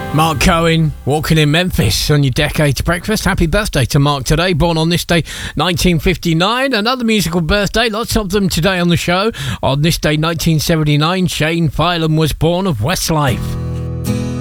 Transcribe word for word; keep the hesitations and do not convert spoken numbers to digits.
Mark Cohen, walking in Memphis on your Decades Breakfast. Happy birthday to Mark today, born on this day, nineteen fifty-nine. Another musical birthday, lots of them today on the show. On this day, nineteen seventy-nine, Shane Filan was born of Westlife.